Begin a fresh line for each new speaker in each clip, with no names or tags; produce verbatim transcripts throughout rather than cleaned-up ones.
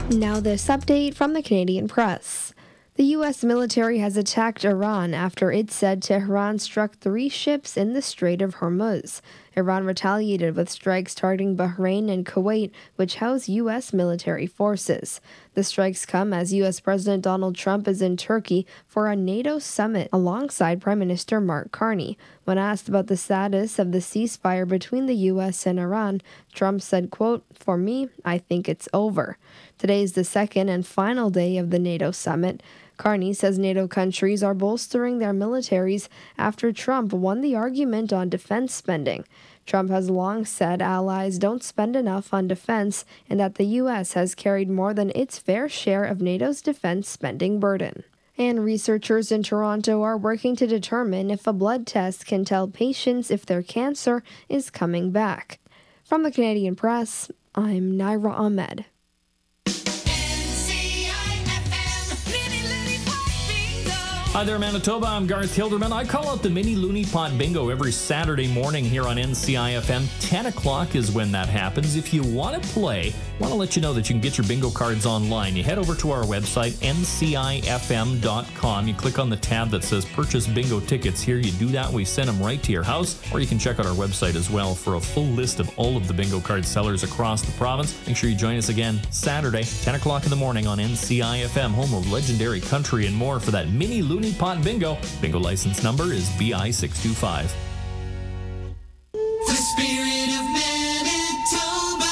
Now this update from the Canadian Press. The U S military has attacked Iran after it said Tehran struck three ships in the Strait of Hormuz. Iran retaliated with strikes targeting Bahrain and Kuwait, which house U S military forces. The strikes come as U S President Donald Trump is in Turkey for a NATO summit alongside Prime Minister Mark Carney. When asked about the status of the ceasefire between the U S and Iran, Trump said, quote, "For me, I think it's over." Today is the second and final day of the NATO summit. Carney says NATO countries are bolstering their militaries after Trump won the argument on defense spending. Trump has long said allies don't spend enough on defense and that the U S has carried more than its fair share of NATO's defense spending burden. And researchers in Toronto are working to determine if a blood test can tell patients if their cancer is coming back. From the Canadian Press, I'm Naira Ahmed.
Hi there, Manitoba. I'm Garth Hilderman. I call out the Mini Looney Pot Bingo every Saturday morning here on N C I F M. ten o'clock is when that happens. If you want to play, I want to let you know that you can get your bingo cards online. You head over to our website, N C I F M dot com. You click on the tab that says Purchase Bingo Tickets here. You do that, we send them right to your house. Or you can check out our website as well for a full list of all of the bingo card sellers across the province. Make sure you join us again Saturday, ten o'clock in the morning on N C I F M, home of legendary country and more for that Mini Looney Pot Bingo. Bingo license number is B I six two five.
The spirit of Manitoba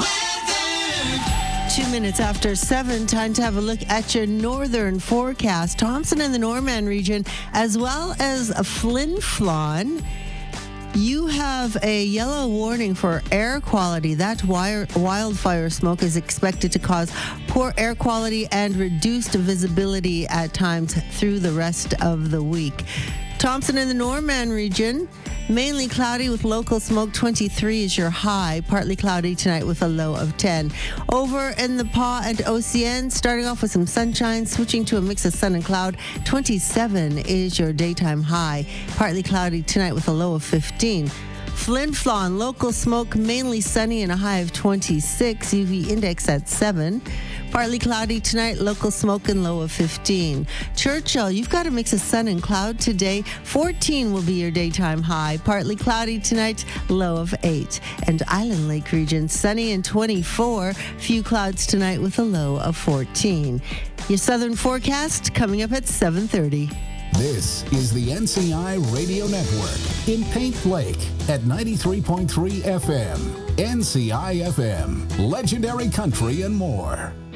weather.
Two minutes after seven, time to have a look at your northern forecast. Thompson and the Norman region, as well as Flin Flon. You have a yellow warning for air quality. That wire, wildfire smoke is expected to cause poor air quality and reduced visibility at times through the rest of the week. Thompson in the Norman region, mainly cloudy with local smoke. twenty-three is your high. Partly cloudy tonight with a low of ten. Over in the Pas and O C N, starting off with some sunshine, switching to a mix of sun and cloud. twenty-seven is your daytime high. Partly cloudy tonight with a low of fifteen. Flin Flon, local smoke, mainly sunny and a high of twenty-six. U V index at seven. Partly cloudy tonight, local smoke and low of fifteen. Churchill, you've got a mix of sun and cloud today. fourteen will be your daytime high. Partly cloudy tonight, low of eight. And Island Lake region, sunny and twenty-four. Few clouds tonight with a low of fourteen. Your southern forecast coming up at seven thirty.
This is the N C I Radio Network in Paint Lake at ninety-three point three F M. N C I F M, legendary country and more.